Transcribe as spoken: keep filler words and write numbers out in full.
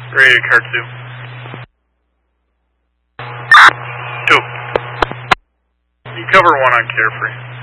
Radio car two. Two. You cover one on Carefree.